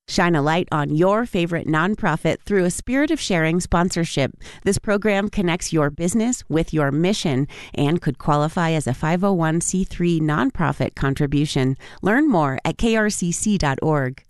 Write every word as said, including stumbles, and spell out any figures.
Shine a light on your favorite nonprofit through a Spirit of Sharing sponsorship. This program connects your business with your mission and could qualify as a five oh one c three nonprofit contribution. Learn more at k r c c dot org.